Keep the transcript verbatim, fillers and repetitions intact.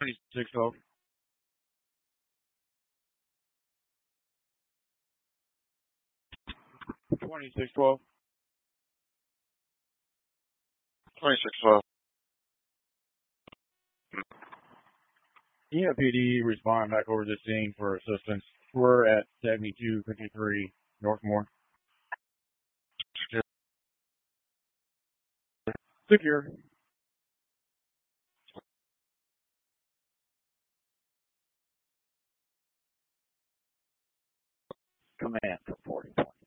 twenty-six twelve. twenty-six twelve. twenty-six twelve. E M P D respond back over to the scene for assistance. We're at seventy-two fifty-three Northmore. Secure. Command for forty twenty.